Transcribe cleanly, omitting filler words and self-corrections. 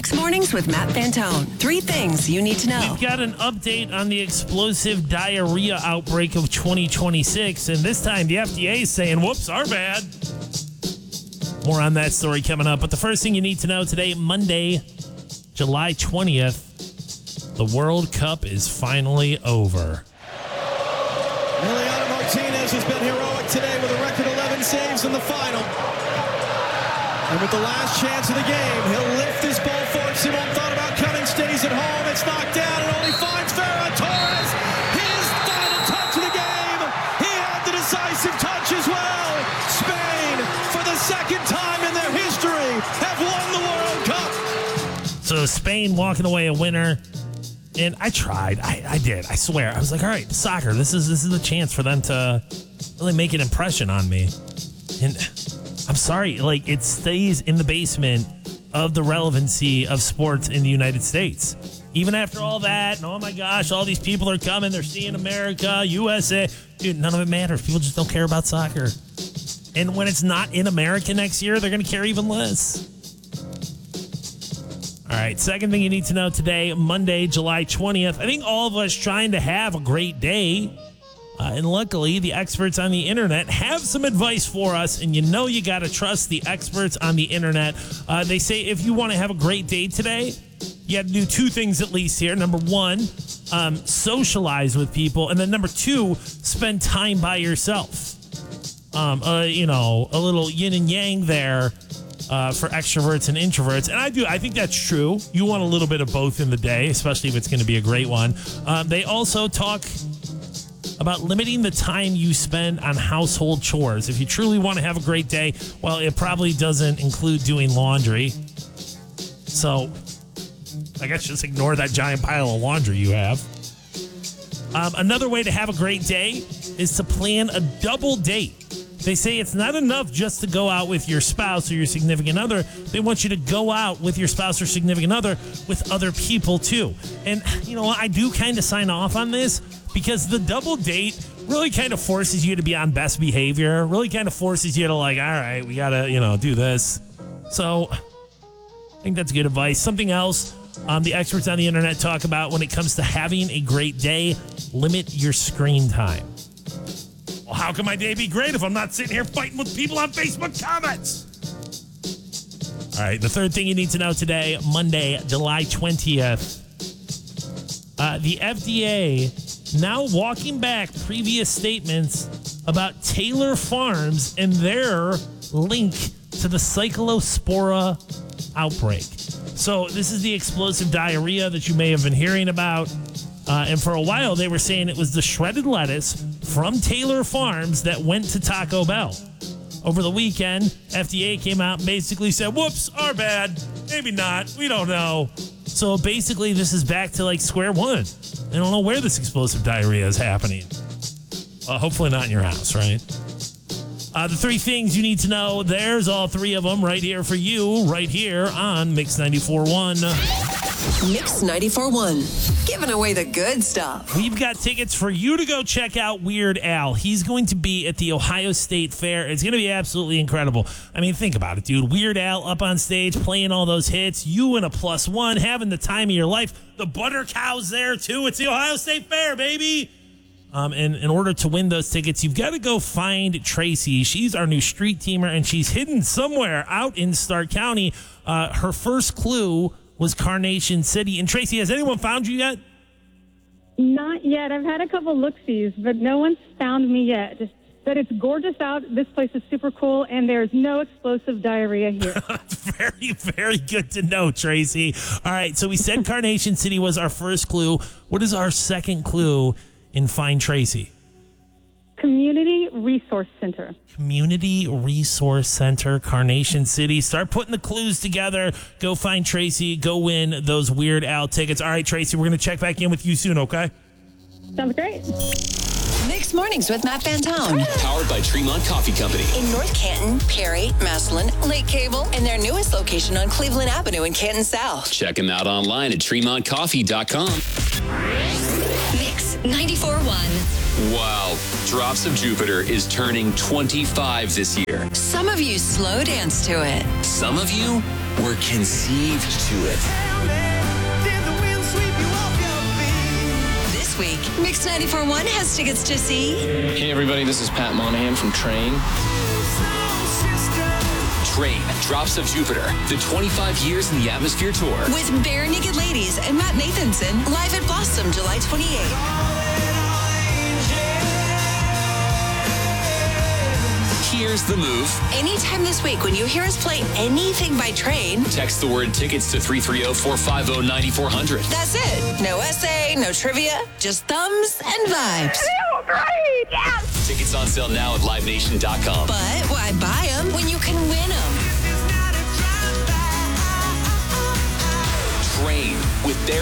Mixed Mornings with Matt Fantone. 3 things you need to know. We've got an update on the explosive diarrhea outbreak of 2026, and this time the FDA is saying, whoops, our bad. More on that story coming up. But the first thing you need to know today, Monday, July 20th, the World Cup is finally over. Emiliano Martinez has been heroic today with a record 11 saves in the final. And with the last chance of the game, he'll lift his ball forward. Simon thought about cutting, stays at home. It's knocked down and only finds Ferran Torres. His final touch of the game. He had the decisive touch as well. Spain, for the second time in their history, have won the World Cup. So Spain walking away a winner. And I tried. I did. I swear. I was like, all right, soccer. This is the chance for them to really make an impression on me. And I'm sorry, like, it stays in the basement of the relevancy of sports in the United States. Even after all that, and oh my gosh, all these people are coming, they're seeing America, USA. Dude, none of it matters. People just don't care about soccer. And when it's not in America next year, they're going to care even less. All right, second thing you need to know today, Monday, July 20th. I think all of us trying to have a great day. And luckily, the experts on the internet have some advice for us, and you got to trust the experts on the internet. They say if you want to have a great day today, you have to do 2 things at least here. Number 1, socialize with people, and then number 2, spend time by yourself. A little yin and yang there for extroverts and introverts, and I think that's true. You want a little bit of both in the day, especially if it's going to be a great one. They also talk about limiting the time you spend on household chores. If you truly want to have a great day, well, it probably doesn't include doing laundry. So I guess just ignore that giant pile of laundry you have. Another way to have a great day is to plan a double date. They say it's not enough just to go out with your spouse or your significant other. They want you to go out with your spouse or significant other with other people too. And you know what? I do kind of sign off on this because the double date really kind of forces you to be on best behavior, really kind of forces you to like, all right, we got to, do this. So I think that's good advice. Something else the experts on the internet talk about when it comes to having a great day, limit your screen time. Well, how can my day be great if I'm not sitting here fighting with people on Facebook comments? All right, the third thing you need to know today, Monday, July 20th. The FDA now walking back previous statements about Taylor Farms and their link to the Cyclospora outbreak. So this is the explosive diarrhea that you may have been hearing about. And for a while, they were saying it was the shredded lettuce from Taylor Farms that went to Taco Bell. Over the weekend, FDA came out and basically said, whoops, our bad. Maybe not. We don't know. So basically, this is back to like square one. I don't know where this explosive diarrhea is happening. Hopefully not in your house, right? The 3 things you need to know, there's all 3 of them right here for you, right here on Mix 94.1. Mix 94.1. Giving away the good stuff. We've got tickets for you to go check out Weird Al. He's going to be at the Ohio State Fair. It's going to be absolutely incredible. I mean, think about it, dude. Weird Al up on stage, playing all those hits. You and a +1, having the time of your life. The Butter Cow's there, too. It's the Ohio State Fair, baby. And in order to win those tickets, you've got to go find Tracy. She's our new street teamer, and she's hidden somewhere out in Stark County. Her first clue was Carnation City. And Tracy, has anyone found you yet? Not yet. I've had a couple look-sees, but no one's found me yet. Just that it's gorgeous out. This place is super cool, and there's no explosive diarrhea here. Very, very good to know, Tracy. All right, so we said Carnation City was our first clue. What is our second clue in Find Tracy? Community Resource Center. Community Resource Center, Carnation City. Start putting the clues together. Go find Tracy. Go win those Weird Al tickets. All right, Tracy, we're going to check back in with you soon, okay? Sounds great. Mixed Mornings with Matt Fantone. Powered by Tremont Coffee Company. In North Canton, Perry, Massillon, Lake Cable, and their newest location on Cleveland Avenue in Canton South. Check them out online at TremontCoffee.com. Mix 94.1. Wow. Drops of Jupiter is turning 25 this year. Some of you slow dance to it. Some of you were conceived to it. This week, Mix 94.1 has tickets to see Hey everybody, this is Pat Monahan from Train. Train, Drops of Jupiter, the 25 Years in the Atmosphere tour. with Bare Naked Ladies and Matt Nathanson live at Blossom July 28th. Here's the move. Anytime this week when you hear us play anything by Train, Text the word tickets to 330-450-9400. that's it. No essay, no trivia, just thumbs and vibes. Tickets on sale now at livenation.com. But why buy them when you can win them? Train with Bare